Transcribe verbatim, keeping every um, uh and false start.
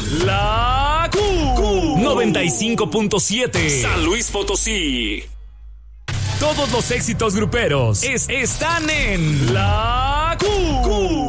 La Q noventa y cinco punto siete San Luis Potosí. Todos los éxitos gruperos es, están en La Q